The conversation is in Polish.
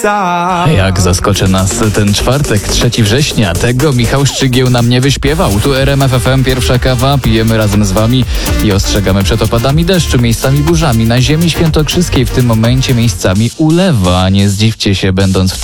Jak zaskoczy nas ten czwartek, 3 września. Tego Michał Szczygieł nam nie wyśpiewał. Tu RMF FM, pierwsza kawa, pijemy razem z wami i ostrzegamy przed opadami deszczu, miejscami burzami. Na ziemi świętokrzyskiej w tym momencie miejscami ulewa. Nie zdziwcie się, będąc w